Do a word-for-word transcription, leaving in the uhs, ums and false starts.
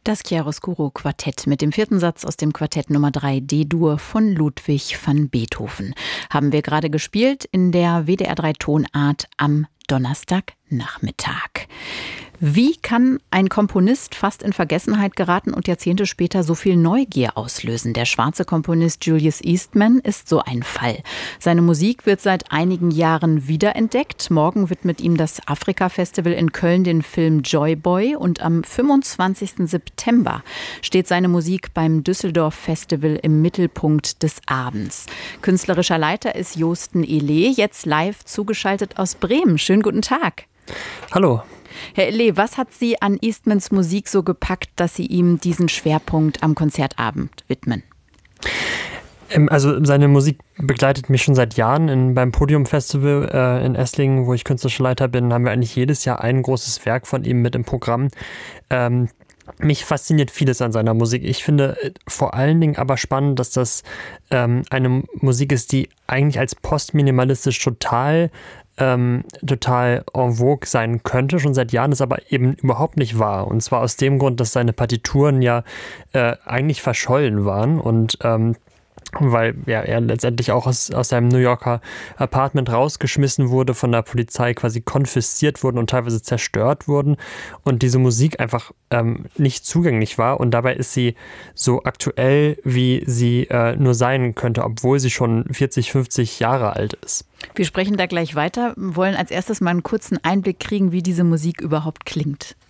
Das Chiaroscuro Quartett mit dem vierten Satz aus dem Quartett Nummer drei D-Dur von Ludwig van Beethoven haben wir gerade gespielt in der W D R drei Tonart am Donnerstagnachmittag. Wie kann ein Komponist fast in Vergessenheit geraten und Jahrzehnte später so viel Neugier auslösen? Der schwarze Komponist Julius Eastman ist so ein Fall. Seine Musik wird seit einigen Jahren wiederentdeckt. Morgen widmet ihm das Afrika-Festival in Köln den Film Joy Boy und am fünfundzwanzigsten September steht seine Musik beim Düsseldorf Festival im Mittelpunkt des Abends. Künstlerischer Leiter ist Josten Ele, jetzt live zugeschaltet aus Bremen. Schönen guten Tag. Hallo. Herr Ele, was hat Sie an Eastmans Musik so gepackt, dass Sie ihm diesen Schwerpunkt am Konzertabend widmen? Also seine Musik begleitet mich schon seit Jahren. In, beim Podium-Festival äh, in Esslingen, wo ich künstlerischer Leiter bin, haben wir eigentlich jedes Jahr ein großes Werk von ihm mit im Programm. Ähm, mich fasziniert vieles an seiner Musik. Ich finde vor allen Dingen aber spannend, dass das ähm, eine Musik ist, die eigentlich als postminimalistisch total Ähm, total en vogue sein könnte, schon seit Jahren, ist aber eben überhaupt nicht wahr. Und zwar aus dem Grund, dass seine Partituren ja äh, eigentlich verschollen waren und ähm, weil ja, er letztendlich auch aus, aus seinem New Yorker Apartment rausgeschmissen wurde, von der Polizei quasi konfisziert wurden und teilweise zerstört wurden und diese Musik einfach ähm, nicht zugänglich war und dabei ist sie so aktuell, wie sie äh, nur sein könnte, obwohl sie schon vierzig, fünfzig Jahre alt ist. Wir sprechen da gleich weiter, wollen als erstes mal einen kurzen Einblick kriegen, wie diese Musik überhaupt klingt.